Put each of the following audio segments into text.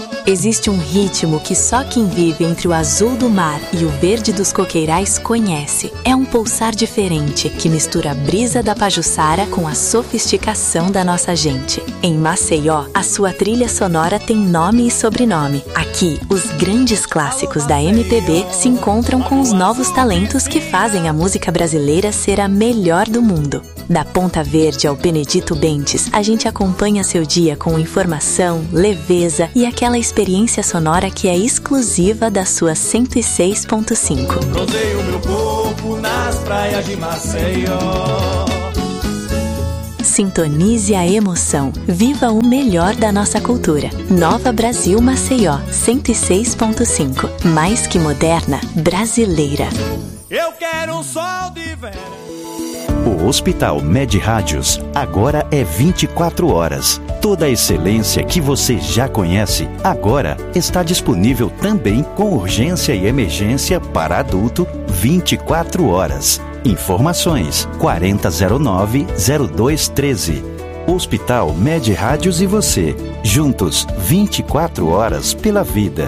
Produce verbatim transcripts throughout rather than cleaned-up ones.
Existe um ritmo que só quem vive entre o azul do mar e o verde dos coqueirais conhece. É um pulsar diferente que mistura a brisa da Pajuçara com a sofisticação da nossa gente. Em Maceió, a sua trilha sonora tem nome e sobrenome. Aqui, os grandes clássicos da M P B se encontram com os novos talentos que fazem a música brasileira ser a melhor do mundo. Da Ponta Verde ao Benedito Bentes, a gente acompanha seu dia com informação, leveza e aquela experiência sonora que é exclusiva da sua cento e seis ponto cinco. Rodeio meu corpo nas praias de Maceió. Sintonize a emoção. Viva o melhor da nossa cultura. Nova Brasil Maceió, cento e seis ponto cinco. Mais que moderna, brasileira. Eu quero um sol de verão. O Hospital Med Rádios agora é vinte e quatro horas. Toda a excelência que você já conhece agora está disponível também com urgência e emergência para adulto vinte e quatro horas. Informações quarenta zero nove zero dois treze. Hospital Med Rádios e você, juntos vinte e quatro horas pela vida.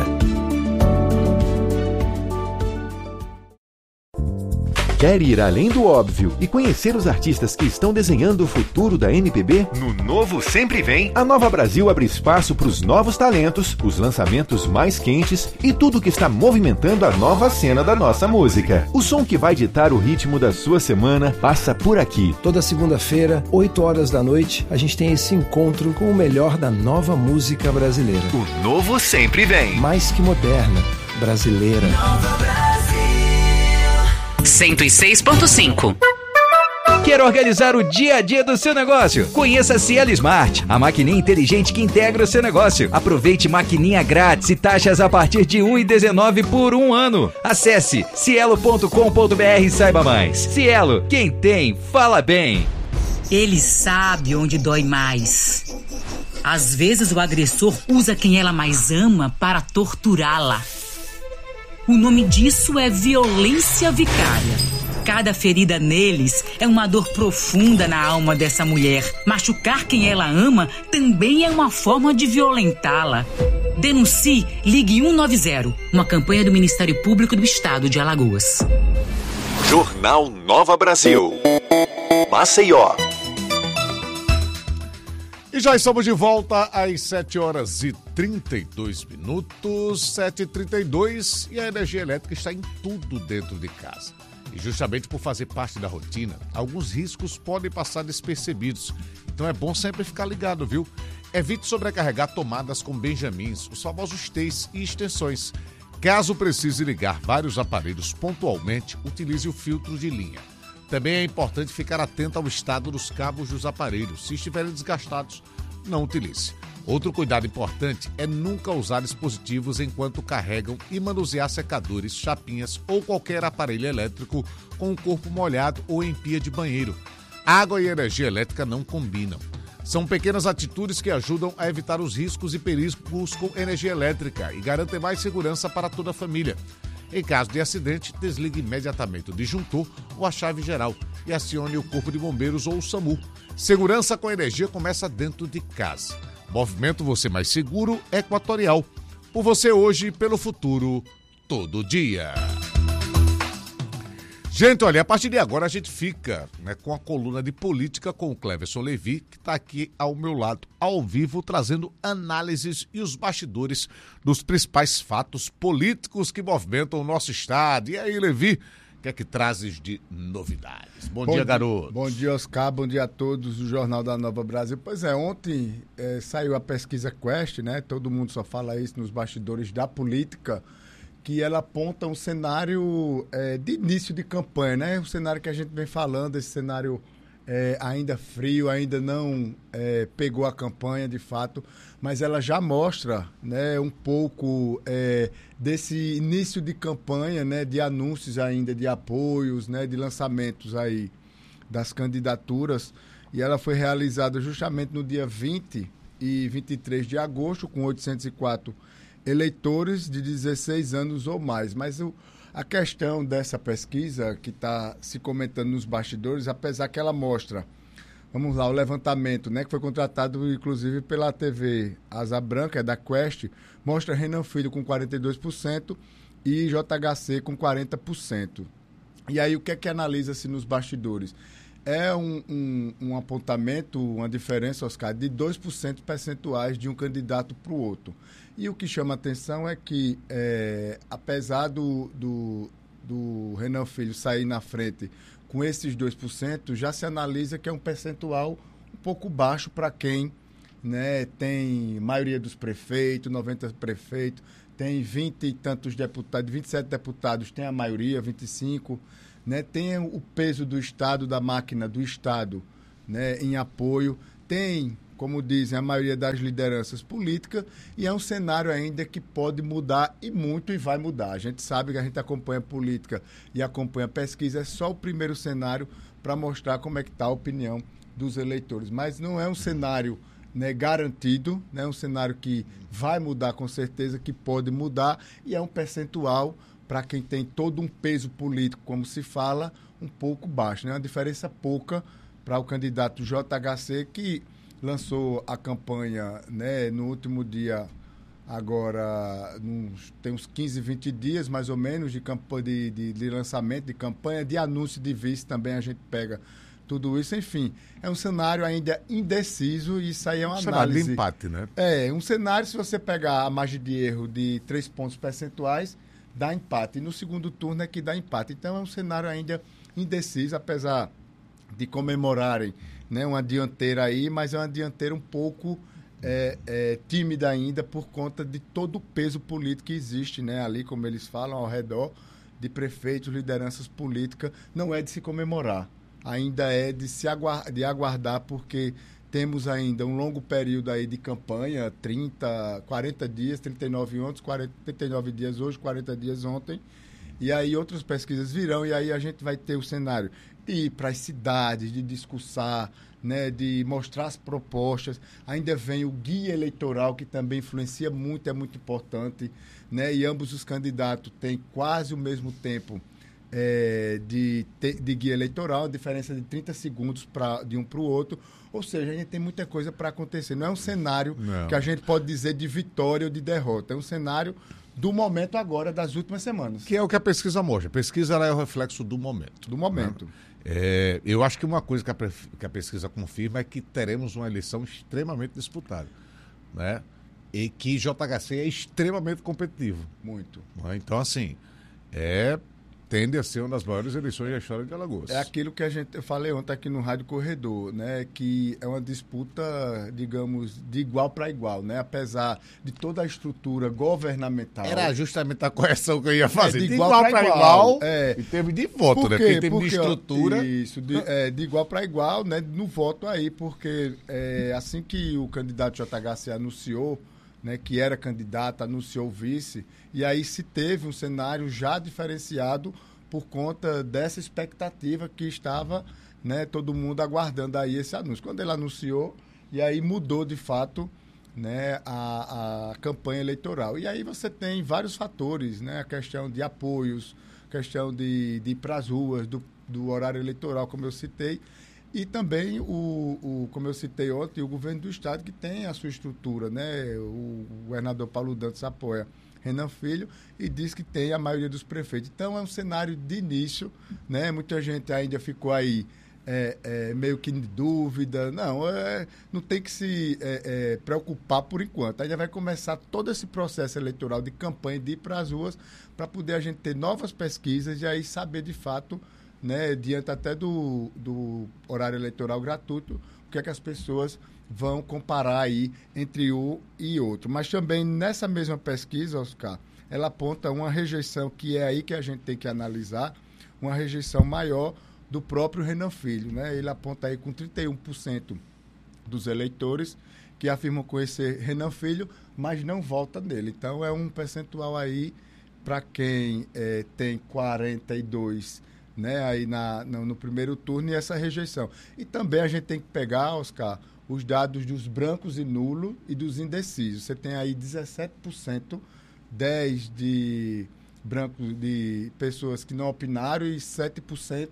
Quer ir além do óbvio e conhecer os artistas que estão desenhando o futuro da M P B? No Novo Sempre Vem, a Nova Brasil abre espaço para os novos talentos, os lançamentos mais quentes e tudo que está movimentando a nova cena da nossa música. O som que vai ditar o ritmo da sua semana passa por aqui. Toda segunda-feira, oito horas da noite, a gente tem esse encontro com o melhor da nova música brasileira. O Novo Sempre Vem. Mais que moderna, brasileira. Nova Brasil. cento e seis ponto cinco. Quer organizar o dia a dia do seu negócio? Conheça a Cielo Smart, a maquininha inteligente que integra o seu negócio. Aproveite maquininha grátis e taxas a partir de um real e dezenove centavos por um ano. Acesse cielo ponto com ponto br e saiba mais. Cielo, quem tem, fala bem. Ele sabe onde dói mais. Às vezes o agressor usa quem ela mais ama para torturá-la. O nome disso é violência vicária. Cada ferida neles é uma dor profunda na alma dessa mulher. Machucar quem ela ama também é uma forma de violentá-la. Denuncie, ligue um nove zero, uma campanha do Ministério Público do Estado de Alagoas. Jornal Nova Brasil. Maceió. E já estamos de volta às sete horas e trinta e dois minutos, sete e trinta e dois, e a energia elétrica está em tudo dentro de casa. E justamente por fazer parte da rotina, alguns riscos podem passar despercebidos. Então é bom sempre ficar ligado, viu? Evite sobrecarregar tomadas com benjamins, os famosos T's e extensões. Caso precise ligar vários aparelhos pontualmente, utilize o filtro de linha. Também é importante ficar atento ao estado dos cabos dos aparelhos. Se estiverem desgastados, não utilize. Outro cuidado importante é nunca usar dispositivos enquanto carregam e manusear secadores, chapinhas ou qualquer aparelho elétrico com o corpo molhado ou em pia de banheiro. Água e energia elétrica não combinam. São pequenas atitudes que ajudam a evitar os riscos e perigos com energia elétrica e garantem mais segurança para toda a família. Em caso de acidente, desligue imediatamente o disjuntor ou a chave geral e acione o Corpo de Bombeiros ou o SAMU. Segurança com energia começa dentro de casa. Movimento Você Mais Seguro Equatorial. Por você hoje e pelo futuro, todo dia. Gente, olha, a partir de agora a gente fica, né, com a coluna de política com o Cleverson Levi, que está aqui ao meu lado, ao vivo, trazendo análises e os bastidores dos principais fatos políticos que movimentam o nosso estado. E aí, Levi, o que é que trazes de novidades? Bom, bom dia, garoto. Bom dia, Oscar. Bom dia a todos do Jornal da Nova Brasil. Pois é, ontem é, saiu a pesquisa Quest, né? Todo mundo só fala isso nos bastidores da política, que ela aponta um cenário é, de início de campanha, né? O cenário que a gente vem falando, esse cenário é, ainda frio, ainda não é, pegou a campanha de fato, mas ela já mostra, né, um pouco é, desse início de campanha, né, de anúncios ainda, de apoios, né, de lançamentos aí das candidaturas, e ela foi realizada justamente no dia vinte e vinte e três de agosto, com oitocentos e quatro eleitores de dezesseis anos ou mais. Mas o, a questão dessa pesquisa que está se comentando nos bastidores, apesar que ela mostra vamos lá, o levantamento, né, que foi contratado inclusive pela T V Asa Branca, é da Quest, mostra Renan Filho com quarenta e dois por cento e J H C com quarenta por cento. E aí o que é que analisa-se nos bastidores? É um, um, um apontamento, uma diferença, Oscar, de dois por cento percentuais de um candidato para o outro. E o que chama a atenção é que, é, apesar do, do, do Renan Filho sair na frente com esses dois por cento, já se analisa que é um percentual um pouco baixo para quem, né, tem maioria dos prefeitos, noventa prefeitos, tem vinte e tantos deputados, vinte e sete deputados, tem a maioria, vinte e cinco, né, tem o peso do Estado, da máquina do Estado, né, em apoio, tem, como dizem, a maioria das lideranças políticas, e é um cenário ainda que pode mudar e muito, e vai mudar. A gente sabe que a gente acompanha política e acompanha pesquisa, é só o primeiro cenário para mostrar como é que está a opinião dos eleitores. Mas não é um cenário, né, garantido, né, é um cenário que vai mudar com certeza, que pode mudar, e é um percentual para quem tem todo um peso político, como se fala, um pouco baixo, né? Uma diferença pouca para o candidato J H C, que lançou a campanha, né, no último dia, agora, nos, tem uns quinze, vinte dias, mais ou menos, de, campanha, de, de, de lançamento de campanha, de anúncio de vice também a gente pega tudo isso, enfim. É um cenário ainda indeciso e isso aí é uma um análise. Cenário de empate, né? É, um cenário, se você pegar a margem de erro de três pontos percentuais, dá empate. E no segundo turno é que dá empate. Então é um cenário ainda indeciso, apesar de comemorarem, né, uma dianteira aí, mas é uma dianteira um pouco é, é, tímida ainda por conta de todo o peso político que existe, né, ali, como eles falam, ao redor de prefeitos, lideranças políticas. Não é de se comemorar, ainda é de se aguardar, de aguardar, porque temos ainda um longo período aí de campanha, trinta, quarenta dias, trinta e nove ontem, quarenta, trinta e nove dias hoje, quarenta dias ontem, e aí outras pesquisas virão, e aí a gente vai ter o cenário de ir para as cidades, de discursar, né, de mostrar as propostas. Ainda vem o guia eleitoral, que também influencia muito, é muito importante, né, e ambos os candidatos têm quase o mesmo tempo é, de, de guia eleitoral, a diferença de trinta segundos pra, de um para o outro, ou seja, a gente tem muita coisa para acontecer. Não é um cenário Não. que a gente pode dizer de vitória ou de derrota, é um cenário do momento agora, das últimas semanas. Que é o que a pesquisa mostra. A pesquisa ela é o reflexo do momento. Do momento. Né? É, eu acho que uma coisa que a, que a pesquisa confirma é que teremos uma eleição extremamente disputada, né? E que J H C é extremamente competitivo. Muito. Né? Então, assim, é... tende a ser uma das maiores eleições da história de Alagoas. É aquilo que a gente, eu falei ontem aqui no Rádio Corredor, né, que é uma disputa, digamos, de igual para igual, né, apesar de toda a estrutura governamental. Era justamente a correção que eu ia fazer. É, de, de igual, igual para igual, igual é. em termos de voto, Por né? quê? Porque em termos porque, de estrutura... Isso, de, é, de igual para igual, né, no voto aí, porque é, assim que o candidato J H C anunciou, né, que era candidato, anunciou o vice, e aí se teve um cenário já diferenciado por conta dessa expectativa que estava, né, todo mundo aguardando aí esse anúncio. Quando ele anunciou, e aí mudou de fato, né, a, a campanha eleitoral. E aí você tem vários fatores, né, a questão de apoios, questão de, de ir para as ruas, do, do horário eleitoral, como eu citei, e também, o, o, como eu citei ontem, o governo do Estado, que tem a sua estrutura, né, o, o governador Paulo Dantas apoia Renan Filho e diz que tem a maioria dos prefeitos. Então, é um cenário de início, né? Muita gente ainda ficou aí é, é, meio que em dúvida. Não, é, não tem que se é, é, preocupar por enquanto. Ainda vai começar todo esse processo eleitoral de campanha, de ir para as ruas, para poder a gente ter novas pesquisas e aí saber de fato, né, diante até do, do horário eleitoral gratuito, o que é que as pessoas vão comparar aí entre um e outro. Mas também nessa mesma pesquisa, Oscar, ela aponta uma rejeição, que é aí que a gente tem que analisar, uma rejeição maior do próprio Renan Filho, né? Ele aponta aí com trinta e um por cento dos eleitores que afirmam conhecer Renan Filho, mas não vota nele. Então é um percentual aí para quem é, tem quarenta e dois, né, aí na, no, no primeiro turno, e essa rejeição. E também a gente tem que pegar, Oscar, os dados dos brancos e nulos e dos indecisos. Você tem aí dezessete por cento, dez por cento de brancos, de pessoas que não opinaram, e sete por cento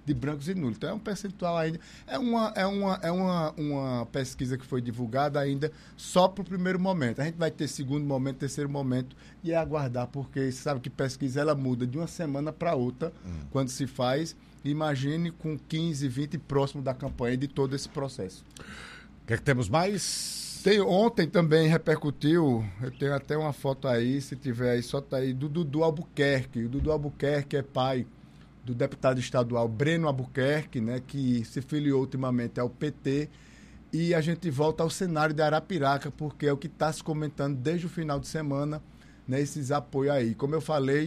de brancos e nulos. Então é um percentual ainda. É uma, é uma, é uma, uma pesquisa que foi divulgada ainda só para o primeiro momento. A gente vai ter segundo momento, terceiro momento e é aguardar, porque você sabe que pesquisa ela muda de uma semana para outra hum. quando se faz. Imagine com quinze, vinte próximo da campanha de todo esse processo. O que é que temos mais? Tem, ontem também repercutiu, eu tenho até uma foto aí, se tiver aí, só tá aí, do Dudu Albuquerque. O Dudu Albuquerque é pai do deputado estadual Breno Albuquerque, né, que se filiou ultimamente ao P T. E a gente volta ao cenário de Arapiraca, porque é o que está se comentando desde o final de semana, né, esses apoios aí. Como eu falei,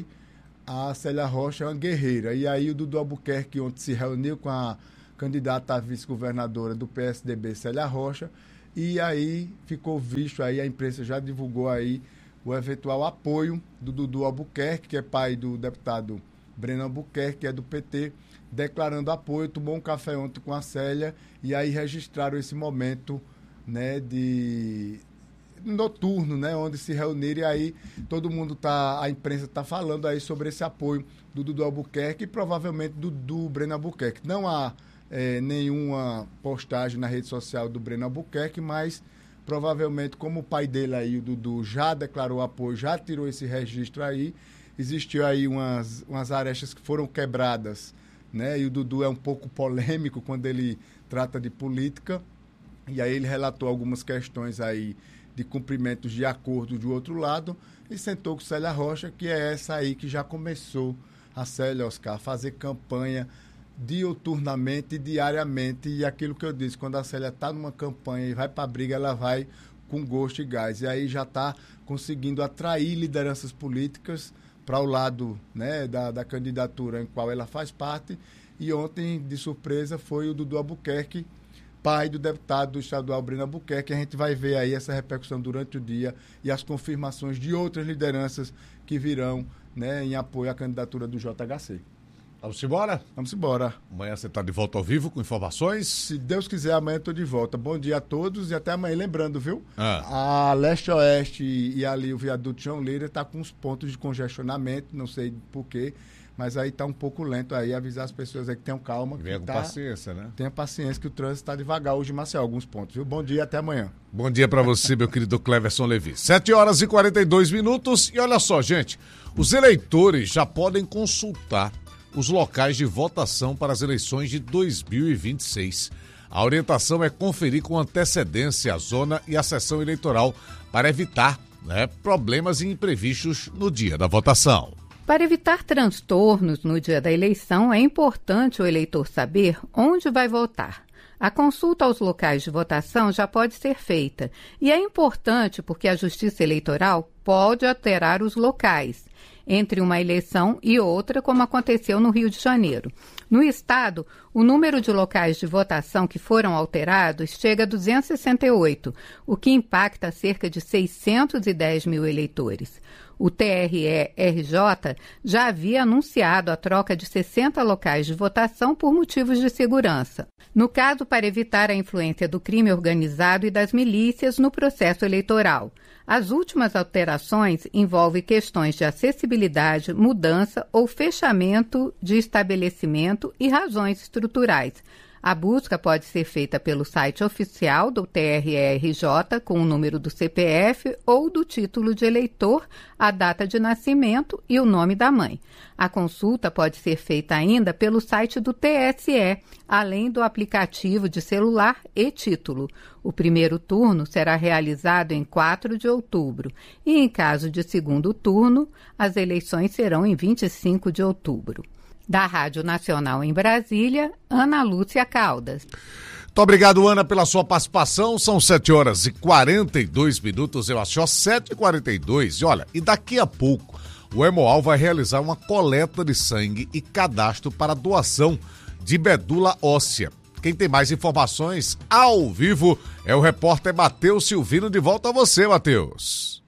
a Célia Rocha é uma guerreira. E aí o Dudu Albuquerque ontem se reuniu com a candidata a vice-governadora do P S D B, Célia Rocha, e aí ficou visto, aí a imprensa já divulgou aí o eventual apoio do Dudu Albuquerque, que é pai do deputado Breno Albuquerque, que é do P T, declarando apoio, tomou um café ontem com a Célia, e aí registraram esse momento, né, de... noturno, né, onde se reuniram, e aí todo mundo tá, a imprensa está falando aí sobre esse apoio do Dudu Albuquerque e provavelmente do, do Breno Albuquerque. Não há é, nenhuma postagem na rede social do Breno Albuquerque, mas provavelmente como o pai dele aí, o Dudu, já declarou apoio, já tirou esse registro aí, existiu aí umas, umas arestas que foram quebradas, né, e o Dudu é um pouco polêmico quando ele trata de política, e aí ele relatou algumas questões aí de cumprimentos de acordo do outro lado, e sentou com Célia Rocha, que é essa aí que já começou, a Célia, Oscar, a fazer campanha diuturnamente e diariamente, e aquilo que eu disse, quando a Célia está numa campanha e vai para a briga, ela vai com gosto e gás, e aí já está conseguindo atrair lideranças políticas para o lado, né, da, da candidatura em qual ela faz parte, e ontem, de surpresa, foi o Dudu Albuquerque, pai do deputado estadual Breno Albuquerque. A gente vai ver aí essa repercussão durante o dia e as confirmações de outras lideranças que virão, né, em apoio à candidatura do J H C. Vamos embora? Vamos embora. Amanhã você está de volta ao vivo com informações? Se Deus quiser, amanhã estou de volta. Bom dia a todos e até amanhã. Lembrando, viu? Ah. A Leste-Oeste e ali o viaduto João Lira está com uns pontos de congestionamento, não sei por quê. Mas aí está um pouco lento aí, avisar as pessoas aí que tenham calma. Venha com tá, paciência, né? Tenha paciência que o trânsito está devagar hoje em Maceió, alguns pontos, viu? Bom dia, até amanhã. Bom dia para você, meu querido Cleverson Levi. sete horas e quarenta e dois minutos. E olha só, gente, os eleitores já podem consultar os locais de votação para as eleições de dois mil e vinte e seis. A orientação é conferir com antecedência a zona e a sessão eleitoral para evitar, né, problemas e imprevistos no dia da votação. Para evitar transtornos no dia da eleição, é importante o eleitor saber onde vai votar. A consulta aos locais de votação já pode ser feita, e é importante porque a Justiça Eleitoral pode alterar os locais entre uma eleição e outra, como aconteceu no Rio de Janeiro. No estado, o número de locais de votação que foram alterados chega a duzentos e sessenta e oito, o que impacta cerca de seiscentos e dez mil eleitores. O T R E R J já havia anunciado a troca de sessenta locais de votação por motivos de segurança. No caso, para evitar a influência do crime organizado e das milícias no processo eleitoral. As últimas alterações envolvem questões de acessibilidade, mudança ou fechamento de estabelecimento e razões estruturais. A busca pode ser feita pelo site oficial do T R E R J com o número do C P F ou do título de eleitor, a data de nascimento e o nome da mãe. A consulta pode ser feita ainda pelo site do T S E, além do aplicativo de celular e título. O primeiro turno será realizado em quatro de outubro e, em caso de segundo turno, as eleições serão em vinte e cinco de outubro. Da Rádio Nacional em Brasília, Ana Lúcia Caldas. Muito obrigado, Ana, pela sua participação. São sete horas e quarenta e dois minutos, eu acho, sete e quarenta e dois. E olha, e daqui a pouco o Hemoal vai realizar uma coleta de sangue e cadastro para doação de medula óssea. Quem tem mais informações ao vivo é o repórter Matheus Silvino. De volta a você, Matheus.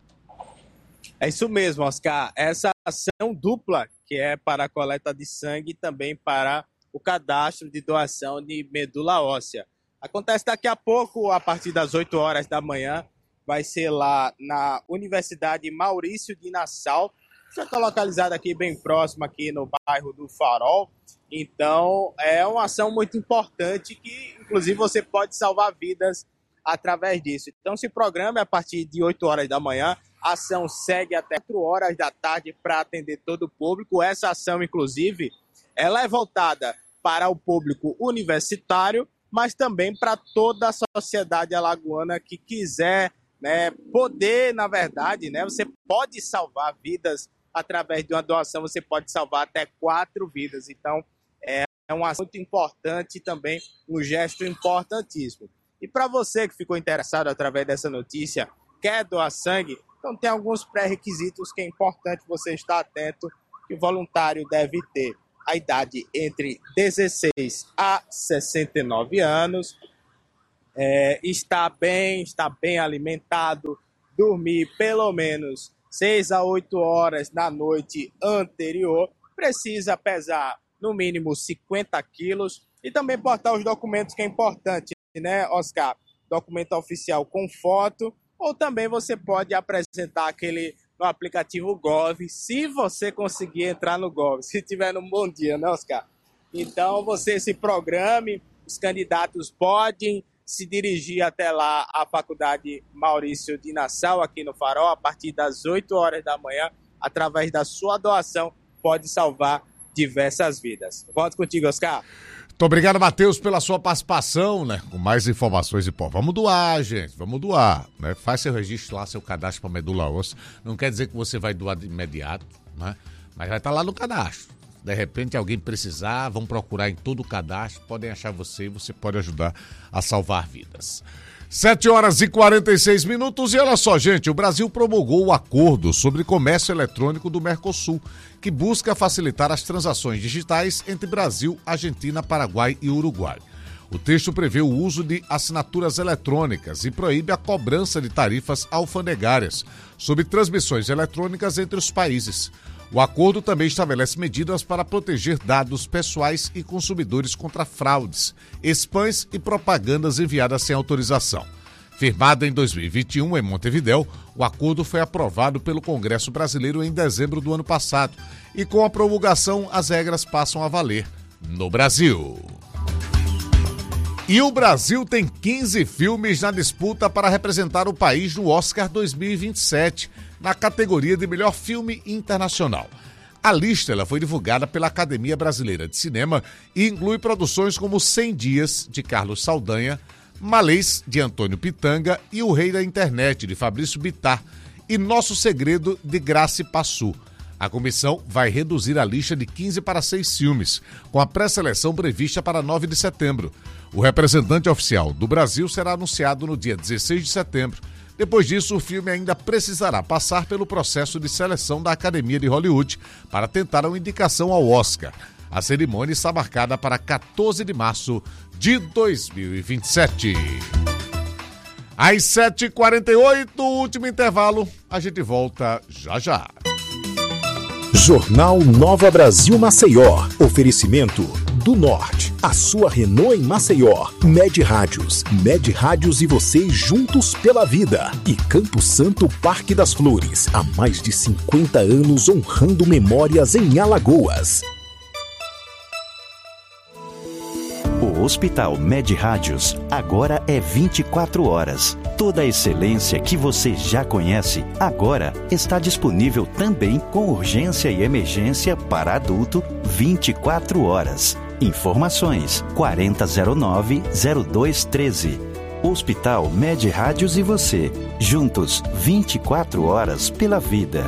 É isso mesmo, Oscar. Essa ação dupla, que é para a coleta de sangue e também para o cadastro de doação de medula óssea. Acontece daqui a pouco, a partir das oito horas da manhã, vai ser lá na Universidade Maurício de Nassau, já está localizada aqui bem próximo, aqui no bairro do Farol. Então, é uma ação muito importante que, inclusive, você pode salvar vidas através disso. Então, se programa a partir de oito horas da manhã. A ação segue até quatro horas da tarde para atender todo o público. Essa ação, inclusive, ela é voltada para o público universitário, mas também para toda a sociedade alagoana que quiser, né, poder, na verdade, né, você pode salvar vidas através de uma doação, você pode salvar até quatro vidas. Então, é um assunto importante também, um gesto importantíssimo. E para você que ficou interessado através dessa notícia, quer doar sangue, então tem alguns pré-requisitos que é importante você estar atento, que o voluntário deve ter a idade entre dezesseis a sessenta e nove anos, é, estar bem, estar bem alimentado, dormir pelo menos seis a oito horas na noite anterior, precisa pesar no mínimo cinquenta quilos e também portar os documentos que é importante, né, Oscar? Documento oficial com foto, ou também você pode apresentar aquele no aplicativo Gov, se você conseguir entrar no Gov, se tiver num bom dia, né, Oscar? Então você se programe, os candidatos podem se dirigir até lá à Faculdade Maurício de Nassau, aqui no Farol, a partir das oito horas da manhã, através da sua doação, pode salvar diversas vidas. Volto contigo, Oscar. Muito obrigado, Matheus, pela sua participação, né? Com mais informações e pô, vamos doar, gente, vamos doar, né? Faz seu registro lá, seu cadastro para medula óssea. Não quer dizer que você vai doar de imediato, né? Mas vai estar lá no cadastro. De repente alguém precisar, vão procurar em todo o cadastro, podem achar você e você pode ajudar a salvar vidas. sete horas e quarenta e seis minutos e olha só, gente, o Brasil promulgou o acordo sobre comércio eletrônico do Mercosul, que busca facilitar as transações digitais entre Brasil, Argentina, Paraguai e Uruguai. O texto prevê o uso de assinaturas eletrônicas e proíbe a cobrança de tarifas alfandegárias sobre transmissões eletrônicas entre os países. O acordo também estabelece medidas para proteger dados pessoais e consumidores contra fraudes, spams e propagandas enviadas sem autorização. Firmado em dois mil e vinte e um em Montevidéu, o acordo foi aprovado pelo Congresso Brasileiro em dezembro do ano passado e com a promulgação as regras passam a valer no Brasil. E o Brasil tem quinze filmes na disputa para representar o país no Oscar dois mil e vinte e sete, na categoria de melhor filme internacional. A lista ela foi divulgada pela Academia Brasileira de Cinema e inclui produções como cem dias, de Carlos Saldanha, Malês, de Antônio Pitanga e O Rei da Internet, de Fabrício Bittar, e Nosso Segredo, de Grace Passu. A comissão vai reduzir a lista de quinze para seis filmes, com a pré-seleção prevista para nove de setembro. O representante oficial do Brasil será anunciado no dia dezesseis de setembro. Depois disso, o filme ainda precisará passar pelo processo de seleção da Academia de Hollywood para tentar uma indicação ao Oscar. A cerimônia está marcada para quatorze de março de dois mil e vinte e sete. Às sete e quarenta e oito, último intervalo, a gente volta já já. Jornal Nova Brasil Maceió. Oferecimento do Norte. A sua Renault em Maceió. Med Rádios. Med Rádios e você juntos pela vida. E Campo Santo Parque das Flores. Há mais de cinquenta anos honrando memórias em Alagoas. O Hospital Med Rádios agora é vinte e quatro horas. Toda a excelência que você já conhece agora está disponível também com urgência e emergência para adulto vinte e quatro horas. Informações quarenta zero nove zero dois treze. Hospital Med Rádios e você, juntos vinte e quatro horas pela vida.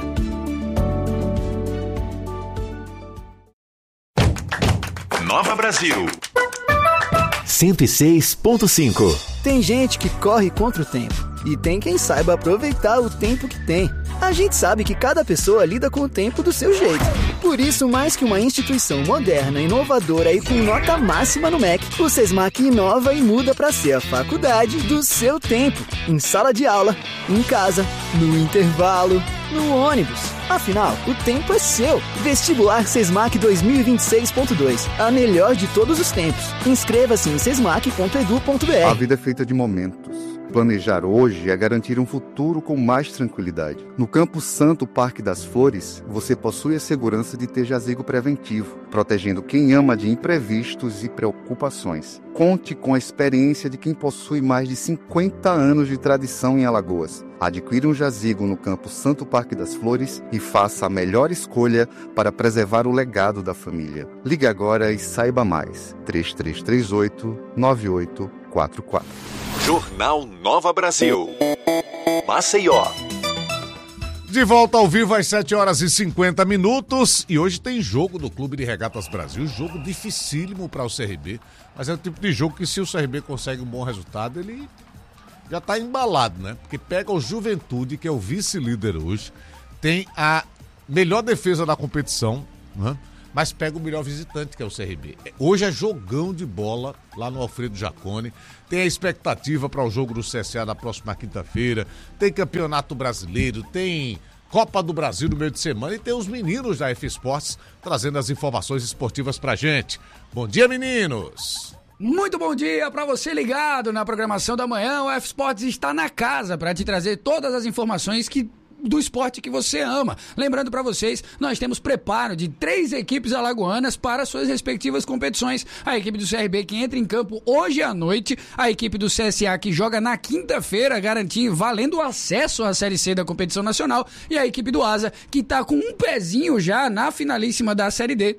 Nova Brasil cento e seis ponto cinco. Tem gente que corre contra o tempo e tem quem saiba aproveitar o tempo que tem. A gente sabe que cada pessoa lida com o tempo do seu jeito. Por isso, mais que uma instituição moderna, inovadora e com nota máxima no M E C, o SESMAC inova e muda para ser a faculdade do seu tempo. Em sala de aula, em casa, no intervalo, no ônibus. Afinal, o tempo é seu. Vestibular SESMAC dois mil e vinte e seis ponto dois. A melhor de todos os tempos. Inscreva-se em sesmac ponto edu ponto br. A vida é feita de momentos. Planejar hoje é garantir um futuro com mais tranquilidade. No Campo Santo Parque das Flores, você possui a segurança de ter jazigo preventivo, protegendo quem ama de imprevistos e preocupações. Conte com a experiência de quem possui mais de cinquenta anos de tradição em Alagoas. Adquira um jazigo no Campo Santo Parque das Flores e faça a melhor escolha para preservar o legado da família. Ligue agora e saiba mais. três três três oito, nove oito quatro quatro. Jornal Nova Brasil. Maceió. De volta ao vivo às sete horas e cinquenta minutos. E hoje tem jogo do Clube de Regatas Brasil. Jogo dificílimo para o C R B. Mas é o tipo de jogo que, se o C R B consegue um bom resultado, ele já está embalado, né? Porque pega o Juventude, que é o vice-líder hoje. Tem a melhor defesa da competição, né? Mas pega o melhor visitante, que é o C R B. Hoje é jogão de bola lá no Alfredo Jaconi. Tem a expectativa para o jogo do C S A na próxima quinta-feira. Tem Campeonato Brasileiro, tem Copa do Brasil no meio de semana e tem os meninos da F Esportes trazendo as informações esportivas pra gente. Bom dia, meninos! Muito bom dia para você ligado na programação da manhã. O F Esportes está na casa para te trazer todas as informações que do esporte que você ama. Lembrando para vocês, nós temos preparo de três equipes alagoanas para suas respectivas competições. A equipe do C R B que entra em campo hoje à noite, a equipe do C S A que joga na quinta-feira, garantindo, valendo o acesso à Série C da competição nacional, e a equipe do Asa que está com um pezinho já na finalíssima da Série D.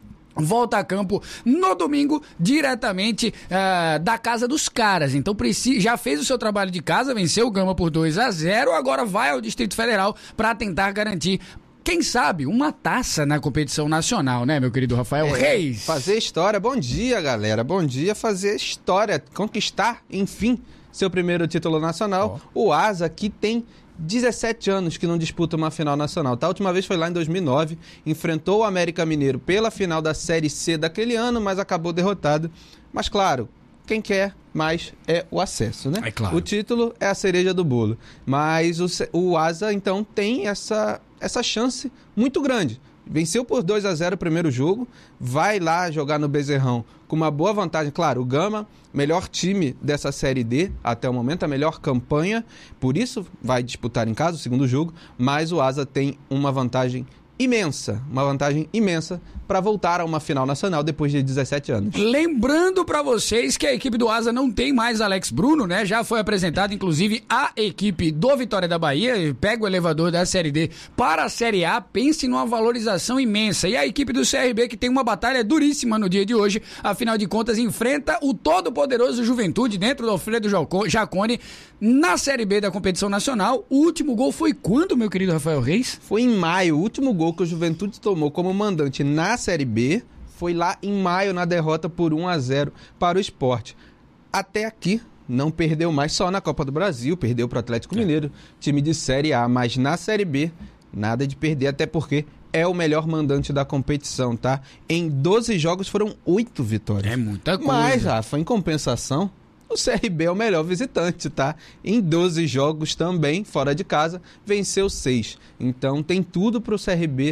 Volta a campo no domingo, diretamente uh, da casa dos caras. Então preci- já fez o seu trabalho de casa, venceu o Gama por dois a zero, agora vai ao Distrito Federal para tentar garantir, quem sabe, uma taça na competição nacional, né, meu querido Rafael é, Reis? Fazer história. Bom dia, galera. Bom dia, fazer história, conquistar, enfim, seu primeiro título nacional. Oh. O Asa, que tem dezessete anos que não disputa uma final nacional, tá? A última vez foi lá em dois mil e nove, enfrentou o América Mineiro pela final da Série C daquele ano, mas acabou derrotado. Mas claro, quem quer mais é o acesso, né? É claro. O título é a cereja do bolo, mas o, o Asa, então, tem essa, essa chance muito grande. Venceu por dois a zero o primeiro jogo, vai lá jogar no Bezerrão com uma boa vantagem. Claro, o Gama, melhor time dessa Série D até o momento, a melhor campanha, por isso vai disputar em casa o segundo jogo, mas o Asa tem uma vantagem imensa, uma vantagem imensa para voltar a uma final nacional depois de dezessete anos. Lembrando para vocês que a equipe do Asa não tem mais Alex Bruno, né? Já foi apresentada, inclusive, a equipe do Vitória da Bahia, pega o elevador da Série D para a Série A, pense numa valorização imensa. E a equipe do C R B, que tem uma batalha duríssima no dia de hoje, afinal de contas, enfrenta o todo-poderoso Juventude dentro do Alfredo Jaconi na Série B da competição nacional. O último gol foi quando, meu querido Rafael Reis? Foi em maio, o último gol que o Juventude tomou como mandante na Série B foi lá em maio, na derrota por um a zero para o Sport. Até aqui não perdeu mais, só na Copa do Brasil, perdeu para o Atlético Mineiro, time de Série A, mas na Série B nada de perder, até porque é o melhor mandante da competição, tá? Em doze jogos foram oito vitórias. É muita coisa. Mas, Rafa, em compensação, o C R B é o melhor visitante, tá? Em doze jogos também, fora de casa, venceu seis. Então tem tudo para o C R B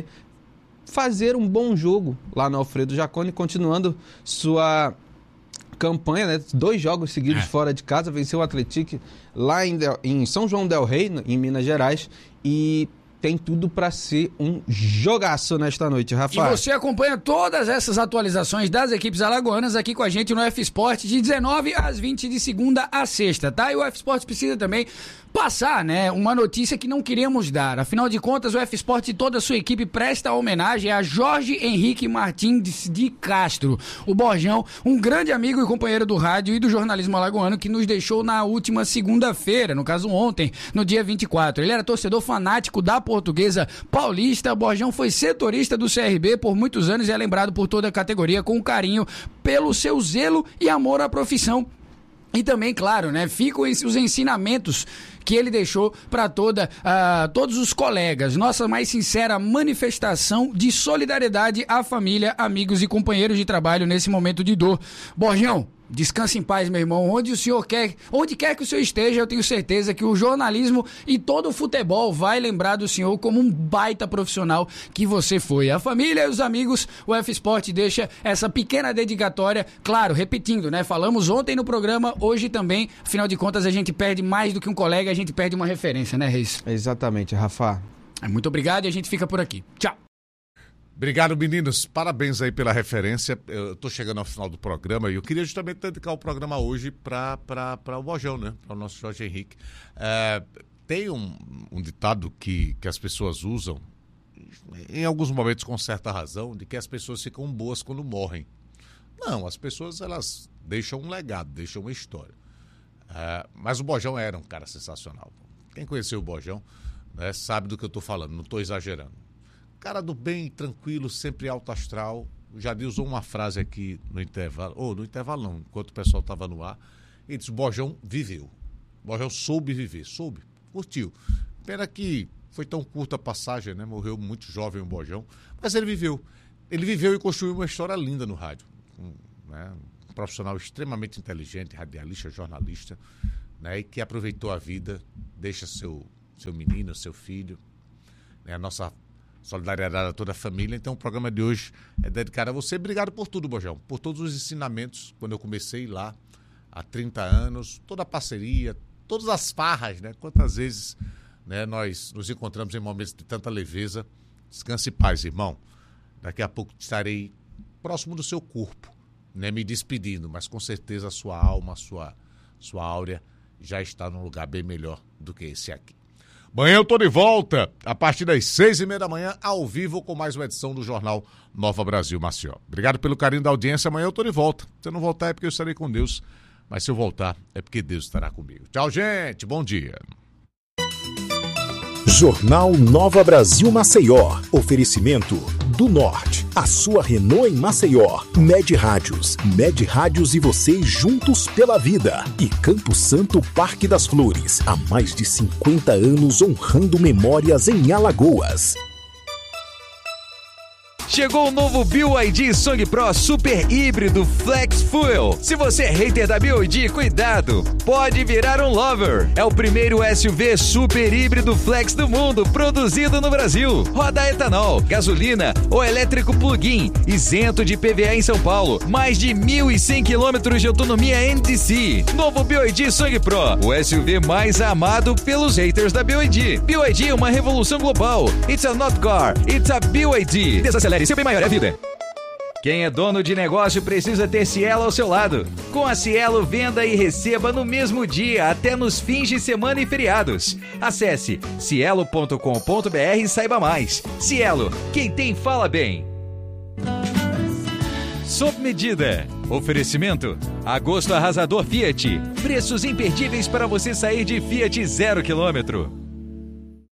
fazer um bom jogo lá no Alfredo Jaconi, continuando sua campanha, né? Dois jogos seguidos é. fora de casa, venceu o Atlético lá em, Del, em São João del Rei, em Minas Gerais, e tem tudo para ser um jogaço nesta noite, Rafael. E você acompanha todas essas atualizações das equipes alagoanas aqui com a gente no F Sport de dezenove às vinte, de segunda a sexta, tá? E o F Sport precisa também passar, né, uma notícia que não queríamos dar. Afinal de contas, o F Sport e toda a sua equipe presta homenagem a Jorge Henrique Martins de Castro, o Borjão, um grande amigo e companheiro do rádio e do jornalismo alagoano que nos deixou na última segunda-feira, no caso ontem, no dia vinte e quatro. Ele era torcedor fanático da Portuguesa Paulista. Borjão foi setorista do C R B por muitos anos e é lembrado por toda a categoria com carinho pelo seu zelo e amor à profissão. E também, claro, né, ficam os ensinamentos que ele deixou para toda, uh, todos os colegas. Nossa mais sincera manifestação de solidariedade à família, amigos e companheiros de trabalho nesse momento de dor. Borjão, Descanse em paz, meu irmão. Onde o senhor quer, onde quer que o senhor esteja, eu tenho certeza que o jornalismo e todo o futebol vai lembrar do senhor como um baita profissional que você foi. A família e os amigos, o F-Sport deixa essa pequena dedicatória, claro, repetindo, né? Falamos ontem no programa, hoje também. Afinal de contas, a gente perde mais do que um colega, a gente perde uma referência, né, Reis? Exatamente, Rafa. Muito obrigado e a gente fica por aqui. Tchau. Obrigado, meninos. Parabéns aí pela referência. Eu tô chegando ao final do programa e eu queria justamente dedicar o programa hoje para o Bojão, né? Para o nosso Jorge Henrique. É, tem um, um ditado que, que as pessoas usam, em alguns momentos com certa razão, de que as pessoas ficam boas quando morrem. Não, as pessoas elas deixam um legado, deixam uma história. É, mas o Bojão era um cara sensacional. Quem conheceu o Bojão, né, sabe do que eu tô falando, não tô exagerando. Cara do bem, tranquilo, sempre alto astral. O Jadir usou uma frase aqui no intervalo, ou no intervalo não, enquanto o pessoal estava no ar. Ele disse, Bojão viveu. Bojão soube viver, soube, curtiu. Pena que foi tão curta a passagem, né? Morreu muito jovem o Bojão, mas ele viveu. Ele viveu e construiu uma história linda no rádio. Um, né? um profissional extremamente inteligente, radialista, jornalista, né? E que aproveitou a vida, deixa seu, seu menino, seu filho, né? A nossa solidariedade a toda a família. Então o programa de hoje é dedicado a você. Obrigado por tudo, Bojão, por todos os ensinamentos, quando eu comecei lá há trinta anos, toda a parceria, todas as farras, né? Quantas vezes, né, nós nos encontramos em momentos de tanta leveza. Descanse em paz, irmão. Daqui a pouco estarei próximo do seu corpo, né, me despedindo, mas com certeza a sua alma, a sua, sua áurea já está num lugar bem melhor do que esse aqui. Amanhã eu tô de volta, a partir das seis e meia da manhã, ao vivo, com mais uma edição do Jornal Nova Brasil Maceió. Obrigado pelo carinho da audiência, amanhã eu tô de volta. Se eu não voltar é porque eu estarei com Deus, mas se eu voltar é porque Deus estará comigo. Tchau, gente, bom dia. Jornal Nova Brasil Maceió. Oferecimento do Norte. A sua Renault em Maceió. Med Rádios. Med Rádios e você juntos pela vida. E Campo Santo Parque das Flores. Há mais de cinquenta anos honrando memórias em Alagoas. Chegou o novo B Y D Song Pro Super Híbrido Flex Fuel. Se você é hater da B Y D, cuidado, pode virar um lover. É o primeiro S U V super híbrido flex do mundo, produzido no Brasil. Roda etanol, gasolina ou elétrico plug-in, isento de I P V A em São Paulo. Mais de mil e cem quilômetros de autonomia N D C. Novo B Y D Song Pro, o S U V mais amado pelos haters da B Y D. B Y D é uma revolução global. It's a not car, it's a B Y D. Desacelere, seu bem maior é a vida. Quem é dono de negócio precisa ter Cielo ao seu lado. Com a Cielo, venda e receba no mesmo dia, até nos fins de semana e feriados. Acesse cielo ponto com ponto br e saiba mais. Cielo, quem tem fala bem. Sob medida. Oferecimento. Agosto arrasador Fiat. Preços imperdíveis para você sair de Fiat zero quilômetro.